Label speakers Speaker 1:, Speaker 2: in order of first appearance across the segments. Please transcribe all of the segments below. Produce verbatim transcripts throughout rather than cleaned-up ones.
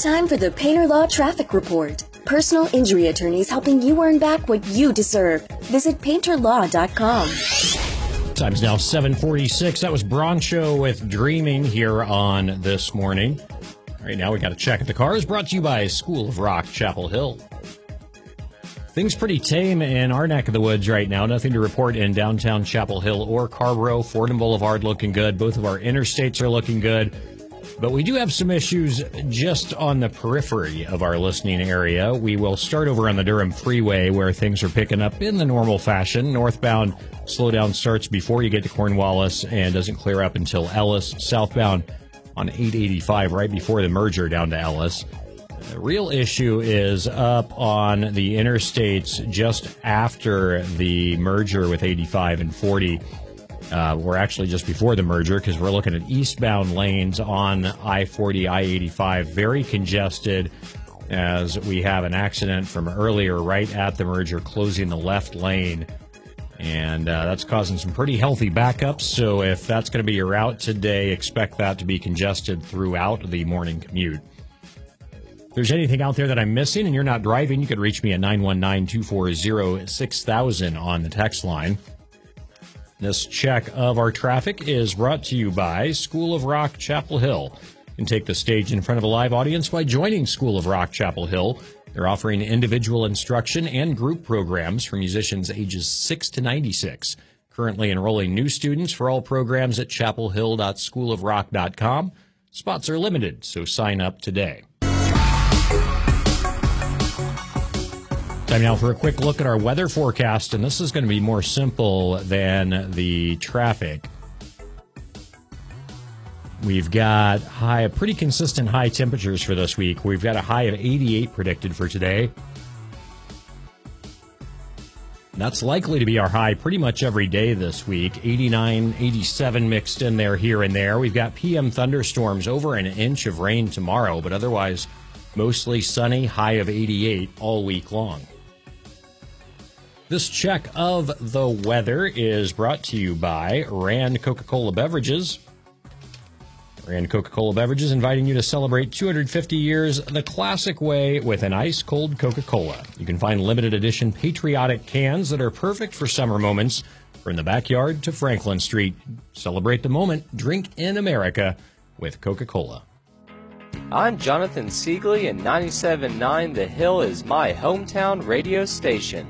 Speaker 1: time for the Painter Law Traffic Report. Personal injury attorneys helping you earn back what you deserve. Visit painter law dot com.
Speaker 2: Time's now seven forty-six. That was Broncho with Dreaming here on This Morning. Right now we got to check the cars, brought to you by School of Rock, Chapel Hill. Things pretty tame in our neck of the woods right now. Nothing to report in downtown Chapel Hill or Carrboro. Fordham Boulevard looking good. Both of our interstates are looking good. But we do have some issues just on the periphery of our listening area. We will start over on the Durham Freeway where things are picking up in the normal fashion. Northbound slowdown starts before you get to Cornwallis and doesn't clear up until Ellis. Southbound on eight eighty-five right before the merger down to Ellis. The real issue is up on the interstates just after the merger with eighty-five and forty. Uh, we're actually just before the merger because we're looking at eastbound lanes on I forty, I eighty-five, very congested as we have an accident from earlier right at the merger closing the left lane. And uh, that's causing some pretty healthy backups. So if that's going to be your route today, expect that to be congested throughout the morning commute. If there's anything out there that I'm missing and you're not driving, you could reach me at nine one nine, two four zero, six thousand on the text line. This check of our traffic is brought to you by School of Rock, Chapel Hill. You can take the stage in front of a live audience by joining School of Rock, Chapel Hill. They're offering individual instruction and group programs for musicians ages six to ninety-six. Currently enrolling new students for all programs at chapel hill dot school of rock dot com. Spots are limited, so sign up today. Time now for a quick look at our weather forecast, and this is going to be more simple than the traffic. We've got high, pretty consistent high temperatures for this week. We've got a high of eighty-eight predicted for today. That's likely to be our high pretty much every day this week. eighty-nine, eighty-seven mixed in there here and there. We've got P M thunderstorms, over an inch of rain tomorrow, but otherwise mostly sunny, high of eighty-eight all week long. This check of the weather is brought to you by Rand Coca-Cola Beverages. Rand Coca-Cola Beverages inviting you to celebrate two hundred fifty years the classic way with an ice-cold Coca-Cola. You can find limited edition patriotic cans that are perfect for summer moments, from the backyard to Franklin Street. Celebrate the moment. Drink in America with Coca-Cola.
Speaker 3: I'm Jonathan Siegley, and ninety-seven point nine The Hill is my hometown radio station.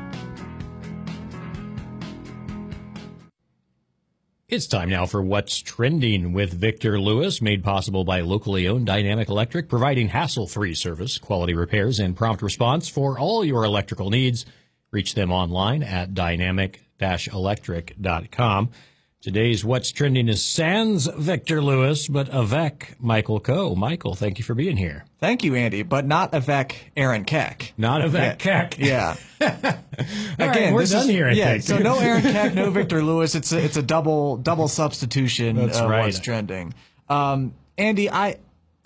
Speaker 2: It's time now for What's Trending with Victor Lewis, made possible by locally owned Dynamic Electric, providing hassle-free service, quality repairs, and prompt response for all your electrical needs. Reach them online at dynamic dash electric dot com. Today's What's Trending is sans Victor Lewis, but avec Michael Coe. Michael, thank you for being here.
Speaker 4: Thank you, Andy, but not avec Aaron Keck.
Speaker 2: Not avec
Speaker 4: yeah.
Speaker 2: Keck.
Speaker 4: Yeah.
Speaker 2: Again, right, we're done
Speaker 4: is,
Speaker 2: here, I
Speaker 4: yeah,
Speaker 2: think.
Speaker 4: So no Aaron Keck, no Victor Lewis. It's a, it's a double double substitution
Speaker 2: That's
Speaker 4: of
Speaker 2: right.
Speaker 4: What's Trending. Um, Andy, I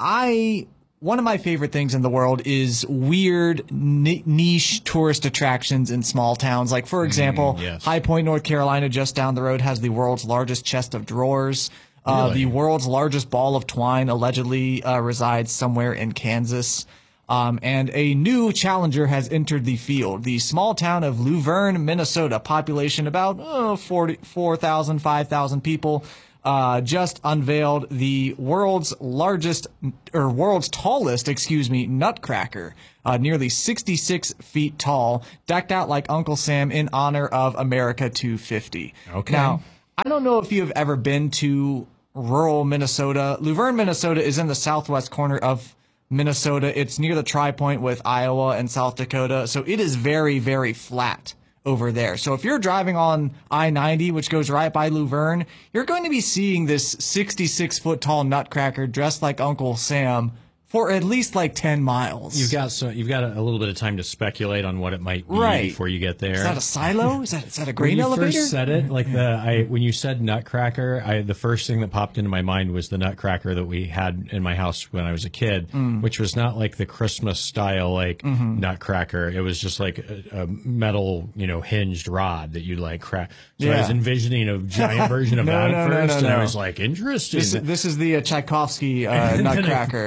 Speaker 4: I one of my favorite things in the world is weird ni- niche tourist attractions in small towns. Like, for example,
Speaker 2: mm, yes.
Speaker 4: High Point, North Carolina, just down the road, has the world's largest chest of drawers. Uh,
Speaker 2: Really?
Speaker 4: The world's largest ball of twine allegedly uh, resides somewhere in Kansas. Um, and a new challenger has entered the field. The small town of Luverne, Minnesota, population about oh, forty-four thousand, five thousand people, uh, just unveiled the world's largest, or world's tallest, excuse me, nutcracker, uh, nearly sixty-six feet tall, decked out like Uncle Sam in honor of America two fifty.
Speaker 2: Okay.
Speaker 4: Now, I don't know if you've ever been to rural Minnesota. Luverne, Minnesota is in the southwest corner of Minnesota. It's near the tri-point with Iowa and South Dakota. So it is very, very flat over there. So if you're driving on I ninety, which goes right by Luverne, you're going to be seeing this sixty-six foot tall nutcracker dressed like Uncle Sam for at least like ten miles.
Speaker 2: You've got so you've got a, a little bit of time to speculate on what it might be
Speaker 4: Right.
Speaker 2: before you get there.
Speaker 4: Is that a silo? Is that, is that a grain
Speaker 2: when you
Speaker 4: elevator?
Speaker 2: first said it, like the I when you said nutcracker, I the first thing that popped into my mind was the nutcracker that we had in my house when I was a kid,
Speaker 4: Mm.
Speaker 2: which was not like the Christmas style like
Speaker 4: Mm-hmm.
Speaker 2: nutcracker. It was just like a, a metal, you know, hinged rod that you like crack. So I
Speaker 4: Yeah.
Speaker 2: was envisioning a giant version of
Speaker 4: No,
Speaker 2: that
Speaker 4: no,
Speaker 2: at
Speaker 4: no,
Speaker 2: first,
Speaker 4: no,
Speaker 2: and I
Speaker 4: no.
Speaker 2: was like, interesting.
Speaker 4: This, this is the uh, Tchaikovsky uh,
Speaker 2: And then I-
Speaker 4: nutcracker.
Speaker 2: then I
Speaker 4: yeah.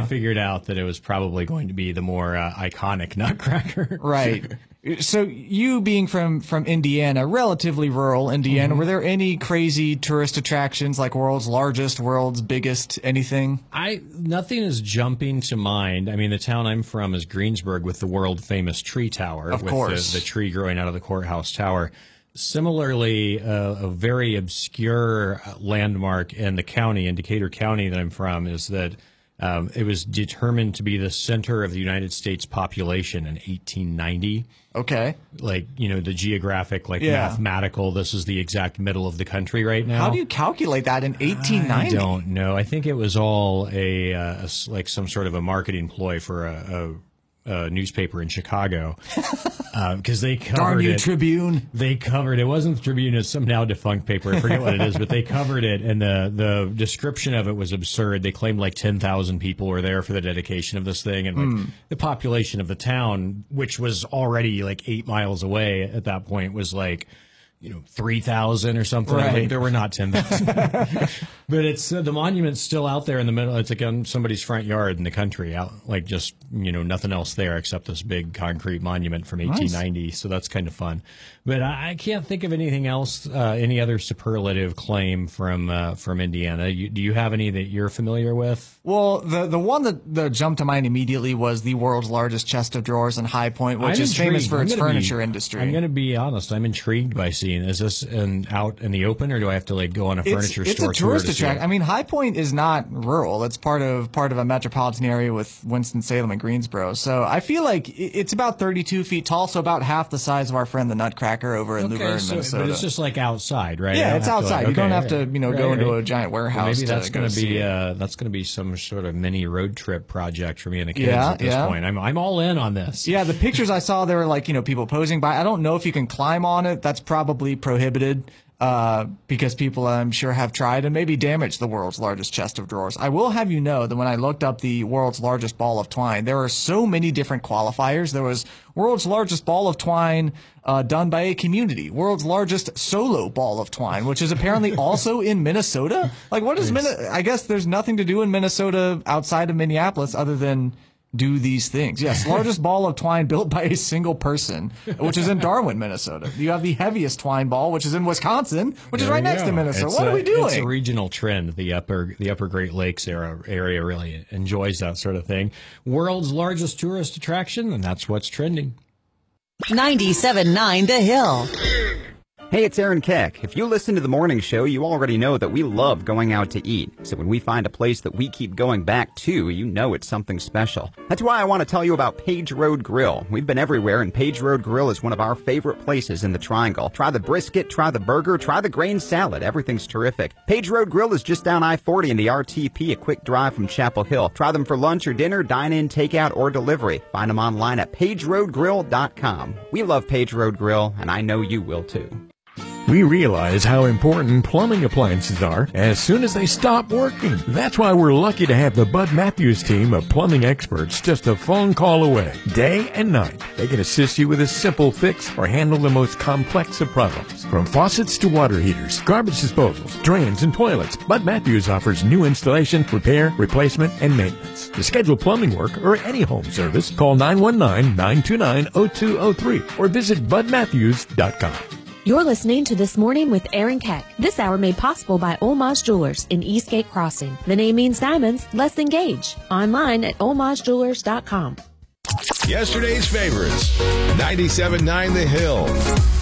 Speaker 2: figured out that it was probably going to be the more uh, iconic Nutcracker.
Speaker 4: Right. So you being from, from Indiana, relatively rural Indiana, mm-hmm. were there any crazy tourist attractions like world's largest, world's biggest, anything?
Speaker 2: I nothing is jumping to mind. I mean, the town I'm from is Greensburg with the world famous tree tower.
Speaker 4: Of
Speaker 2: with
Speaker 4: course.
Speaker 2: The, the tree growing out of the courthouse tower. Similarly, uh, a very obscure landmark in the county, in Decatur County that I'm from, is that um, it was determined to be the center of the United States population in eighteen ninety.
Speaker 4: Okay.
Speaker 2: Like, you know, the geographic, like
Speaker 4: yeah.
Speaker 2: mathematical, this is the exact middle of the country right now.
Speaker 4: How do you calculate that in eighteen ninety?
Speaker 2: I don't know. I think it was all a, uh, a like some sort of a marketing ploy for a, a, a newspaper in Chicago. Because uh, they covered
Speaker 4: Darn you,
Speaker 2: it.
Speaker 4: Tribune.
Speaker 2: They covered it. Wasn't the Tribune, it's some now defunct paper. I forget what it is, but they covered it, and the, the description of it was absurd. They claimed like ten thousand people were there for the dedication of this thing, and like mm. the population of the town, which was already like eight miles away at that point, was like, you know, three thousand or something.
Speaker 4: Right.
Speaker 2: Like, there were not ten thousand. But it's uh, the monument's still out there in the middle. It's like on somebody's front yard in the country, out like just, you know, nothing else there except this big concrete monument from eighteen ninety. Nice. So that's kind of fun. But I, I can't think of anything else, uh, any other superlative claim from uh, from Indiana. You, do you have any that you're familiar with?
Speaker 4: Well, the the one that, that jumped to mind immediately was the world's largest chest of drawers in High Point, which
Speaker 2: I'm
Speaker 4: is
Speaker 2: intrigued.
Speaker 4: famous for
Speaker 2: I'm
Speaker 4: its
Speaker 2: gonna
Speaker 4: furniture
Speaker 2: be,
Speaker 4: industry.
Speaker 2: I'm going to be honest. I'm intrigued by seeing. Is this in, out in the open, or do I have to like go on a furniture
Speaker 4: it's,
Speaker 2: store?
Speaker 4: It's a tourist attraction.
Speaker 2: attraction.
Speaker 4: I mean, High Point is not rural. It's part of part of a metropolitan area with Winston-Salem and Greensboro. So I feel like it's about thirty-two feet tall, so about half the size of our friend the Nutcracker over in
Speaker 2: okay,
Speaker 4: Luverne,
Speaker 2: so,
Speaker 4: Minnesota.
Speaker 2: But it's just like outside, right?
Speaker 4: Yeah, it's outside.
Speaker 2: To, like,
Speaker 4: you don't
Speaker 2: okay,
Speaker 4: have to, you know,
Speaker 2: right,
Speaker 4: go
Speaker 2: right.
Speaker 4: into a giant warehouse.
Speaker 2: Well, maybe
Speaker 4: to
Speaker 2: that's going to be
Speaker 4: uh,
Speaker 2: that's going to be some sort of mini road trip project for me and the kids
Speaker 4: yeah,
Speaker 2: at this
Speaker 4: yeah.
Speaker 2: point. I'm I'm all in on this.
Speaker 4: Yeah, the pictures I saw, there were like, you know, people posing by. I don't know if you can climb on it. That's probably prohibited. Uh, because people, I'm sure, have tried and maybe damaged the world's largest chest of drawers. I will have you know that when I looked up the world's largest ball of twine, there are so many different qualifiers. There was world's largest ball of twine uh, done by a community, world's largest solo ball of twine, which is apparently also in Minnesota. Like, what is Minnesota? I guess there's nothing to do in Minnesota outside of Minneapolis other than do these things. Yes, largest ball of twine built by a single person, which is in Darwin, Minnesota. You have the heaviest twine ball, which is in Wisconsin, which
Speaker 2: there
Speaker 4: is right next
Speaker 2: go.
Speaker 4: to Minnesota.
Speaker 2: It's
Speaker 4: what
Speaker 2: a,
Speaker 4: are we doing?
Speaker 2: It's a regional trend. The upper the upper Great Lakes area, area really enjoys that sort of thing. World's largest tourist attraction, and that's what's trending.
Speaker 5: ninety-seven point nine The Hill.
Speaker 6: Hey, it's Aaron Keck. If you listen to the morning show, you already know that we love going out to eat. So when we find a place that we keep going back to, you know it's something special. That's why I want to tell you about Page Road Grill. We've been everywhere, and Page Road Grill is one of our favorite places in the Triangle. Try the brisket, try the burger, try the grain salad. Everything's terrific. Page Road Grill is just down I forty in the R T P, a quick drive from Chapel Hill. Try them for lunch or dinner, dine-in, takeout, or delivery. Find them online at page road grill dot com. We love Page Road Grill, and I know you will too.
Speaker 7: We realize how important plumbing appliances are as soon as they stop working. That's why we're lucky to have the Bud Matthews team of plumbing experts just a phone call away. Day and night, they can assist you with a simple fix or handle the most complex of problems. From faucets to water heaters, garbage disposals, drains, and toilets, Bud Matthews offers new installation, repair, replacement, and maintenance. To schedule plumbing work or any home service, call nine one nine, nine two nine, zero two zero three or visit bud matthews dot com.
Speaker 8: You're listening to This Morning with Aaron Keck. This hour made possible by Olmaz Jewelers in Eastgate Crossing. The name means diamonds, let's engage. Online at olmaz jewelers dot com.
Speaker 9: Yesterday's favorites, ninety-seven point nine The Hill.